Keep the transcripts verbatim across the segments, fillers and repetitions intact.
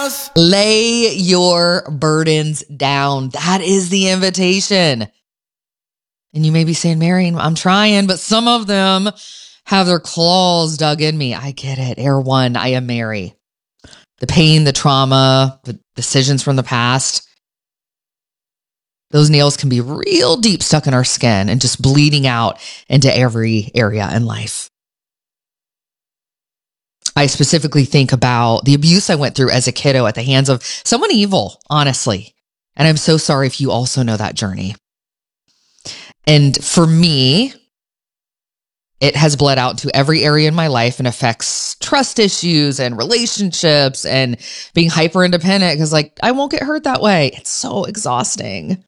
Lay your burdens down. That is the invitation. And you may be saying, Mary, I'm trying, but some of them have their claws dug in me. I get it. Air one, I am Mary. The pain, the trauma, the decisions from the past, those nails can be real deep stuck in our skin and just bleeding out into every area in life. I specifically think about the abuse I went through as a kiddo at the hands of someone evil, honestly. And I'm so sorry if you also know that journey. And for me, it has bled out to every area in my life and affects trust issues and relationships and being hyper independent because, like, I won't get hurt that way. It's so exhausting.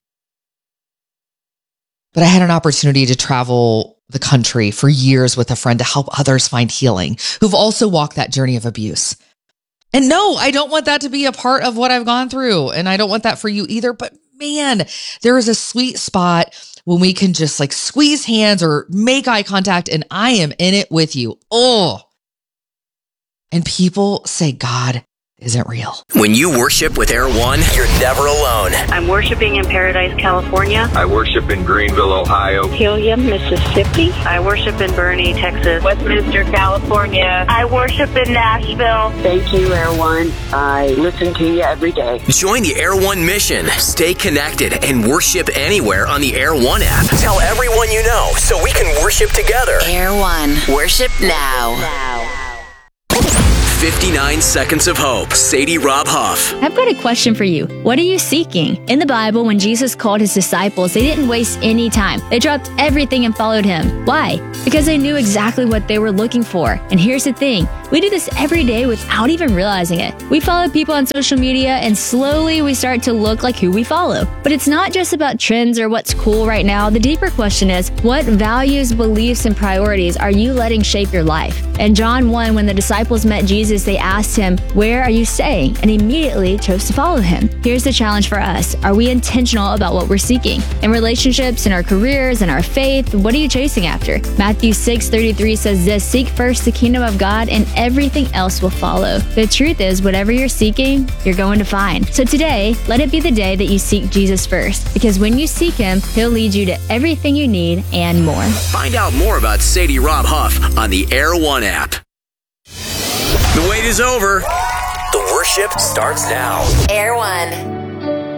But I had an opportunity to travel the country for years with a friend to help others find healing who've also walked that journey of abuse. And no, I don't want that to be a part of what I've gone through. And I don't want that for you either. But man, there is a sweet spot when we can just like squeeze hands or make eye contact and I am in it with you. Oh, and people say God isn't real. When you worship with Air One, you're never alone. I'm worshiping in Paradise, California. I worship in Greenville, Ohio. Helium, Mississippi. I worship in Bernie, Texas. Westminster, California. I worship in Nashville. Thank you, Air One. I listen to you every day. Join the Air One mission. Stay connected and worship anywhere on the Air One app. Tell everyone you know so we can worship together. Air One. Worship now. Wow. fifty-nine Seconds of Hope. Sadie Rob Huff. I've got a question for you. What are you seeking? In the Bible, when Jesus called his disciples, they didn't waste any time. They dropped everything and followed him. Why? Because they knew exactly what they were looking for. And here's the thing. We do this every day without even realizing it. We follow people on social media and slowly we start to look like who we follow. But it's not just about trends or what's cool right now. The deeper question is, what values, beliefs, and priorities are you letting shape your life? In John one, when the disciples met Jesus, they asked him, "Where are you staying?" and immediately chose to follow him. Here's the challenge for us. Are we intentional about what we're seeking? In relationships, in our careers, in our faith, what are you chasing after? Matthew six thirty-three says this, "Seek first the kingdom of God and everything else will follow." The truth is, whatever you're seeking, you're going to find. So today, let it be the day that you seek Jesus first, because when you seek him, he'll lead you to everything you need and more. Find out more about Sadie Rob Huff on the Air One app. The wait is over. The worship starts now. Air One.